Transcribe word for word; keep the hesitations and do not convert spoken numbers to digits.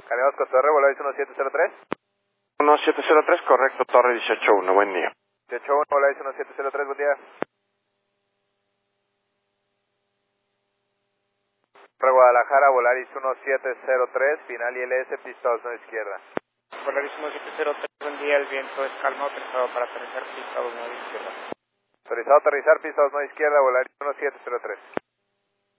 Canemos Costa Torre, Volaris diecisiete cero tres. diecisiete cero tres, correcto, Torre dieciocho uno, buen día. dieciocho uno, Volaris diecisiete cero tres, buen día. Torre Guadalajara, Volaris diecisiete cero tres, final I L S, pista dos nueve izquierda. Volaris diecisiete cero tres, buen día, el viento es calma, autorizado para aterrizar pista dos nueve izquierda. Autorizado a aterrizar, pista dos nueve izquierda, Volaris diecisiete cero tres.